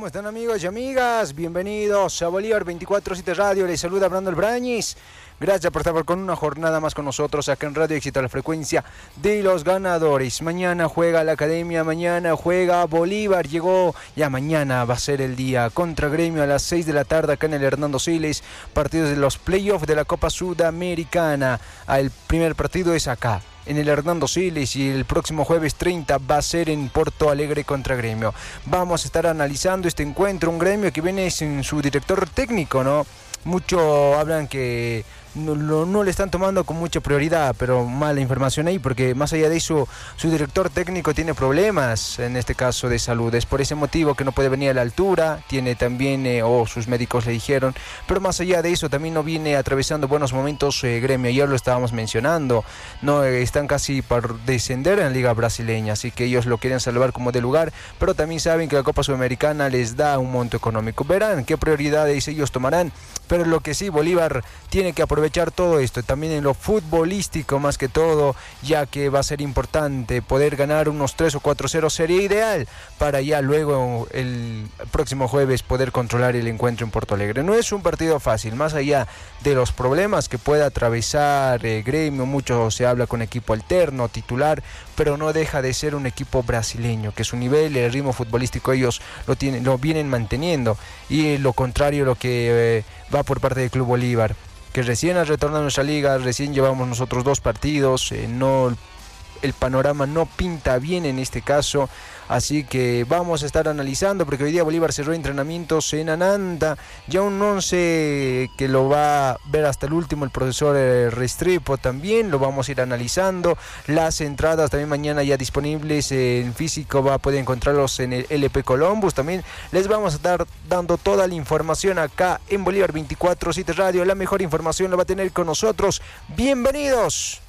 están, amigos y amigas? Bienvenidos a Bolívar 24/7 Radio. Les saluda Brando Albrañiz. Gracias por estar con una jornada más con nosotros acá en Radio Éxito, la frecuencia de los ganadores. Mañana juega la Academia, mañana juega Bolívar. Llegó, ya mañana va a ser el día contra Gremio a las 6 de la tarde acá en el Hernando Siles. Partidos de los playoffs de la Copa Sudamericana. El primer partido es acá, en el Hernando Siles, y el próximo jueves 30 va a ser en Porto Alegre contra Gremio. Vamos a estar analizando este encuentro, un Gremio que viene sin su director técnico, ¿no? Muchos hablan que no le están tomando con mucha prioridad, pero mala información ahí, porque más allá de eso, su director técnico tiene problemas, en este caso de salud. Es por ese motivo que no puede venir a la altura, tiene también, sus médicos le dijeron, pero más allá de eso también no viene atravesando buenos momentos Gremio. Ayer lo estábamos mencionando, no están casi por descender en la liga brasileña, así que ellos lo quieren salvar como de lugar, pero también saben que la Copa Sudamericana les da un monto económico. Verán qué prioridades ellos tomarán, pero lo que sí, Bolívar tiene que aprovechar todo esto, también en lo futbolístico más que todo, ya que va a ser importante poder ganar unos 3 o 4-0, sería ideal para ya luego el próximo jueves poder controlar el encuentro en Porto Alegre. No es un partido fácil, más allá de los problemas que pueda atravesar Gremio, mucho se habla con equipo alterno, titular, pero no deja de ser un equipo brasileño, que su nivel, el ritmo futbolístico ellos lo vienen manteniendo, y lo contrario lo que va por parte del Club Bolívar, que recién ha retornado a nuestra liga, recién llevamos nosotros 2 partidos, el panorama no pinta bien en este caso, así que vamos a estar analizando, porque hoy día Bolívar cerró entrenamientos en Ananda, ya un 11 que lo va a ver hasta el último el profesor Restrepo, también lo vamos a ir analizando. Las entradas también mañana ya disponibles en físico, va a poder encontrarlos en el LP Columbus. También les vamos a estar dando toda la información acá en Bolívar 24/7 Radio. La mejor información la va a tener con nosotros. ¡Bienvenidos!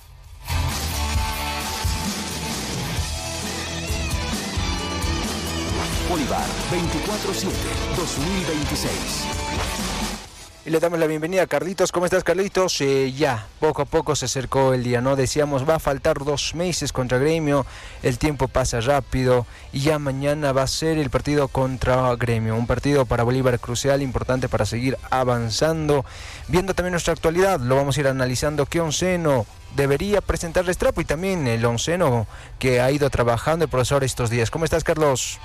Bolívar 24/7 2026. Y le damos la bienvenida a Carlitos. ¿Cómo estás, Carlitos? Ya, poco a poco se acercó el día, ¿no? Decíamos, va a faltar 2 meses contra Gremio, el tiempo pasa rápido, y ya mañana va a ser el partido contra Gremio, un partido para Bolívar crucial, importante para seguir avanzando. Viendo también nuestra actualidad, lo vamos a ir analizando, qué onceno debería presentar Restrepo, y también el onceno que ha ido trabajando el profesor estos días. ¿Cómo estás, Carlos?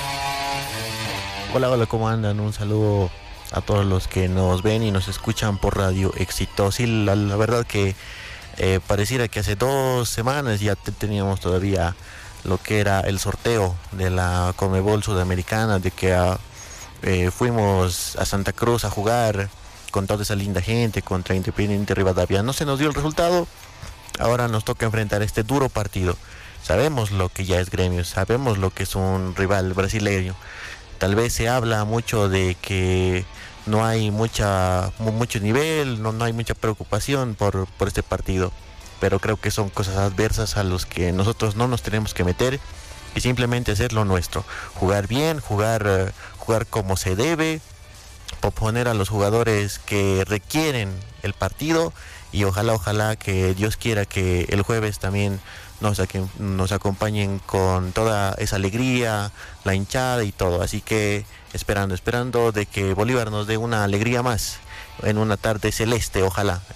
Hola, ¿cómo andan? Un saludo a todos los que nos ven y nos escuchan por Radio Éxito. Sí, la verdad que pareciera que hace 2 semanas ya teníamos todavía lo que era el sorteo de la Conmebol Sudamericana, de que fuimos a Santa Cruz a jugar con toda esa linda gente contra Independiente Rivadavia. No se nos dio el resultado, ahora nos toca enfrentar este duro partido. Sabemos lo que ya es Gremio, sabemos lo que es un rival brasileño. Tal vez se habla mucho de que no hay mucho nivel, no hay mucha preocupación por este partido, pero creo que son cosas adversas a los que nosotros no nos tenemos que meter, y simplemente hacer lo nuestro, jugar bien, jugar como se debe, poner a los jugadores que requieren el partido, y ojalá que Dios quiera que el jueves también nos acompañen con toda esa alegría, la hinchada y todo. Así que esperando de que Bolívar nos dé una alegría más en una tarde celeste, ojalá.